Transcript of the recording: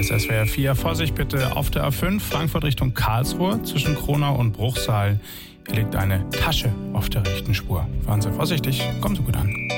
ist SWR 4. Vorsicht bitte auf der A5 Frankfurt Richtung Karlsruhe zwischen Kronau und Bruchsal. Hier liegt eine Tasche auf der rechten Spur. Fahren Sie vorsichtig, kommen Sie gut an.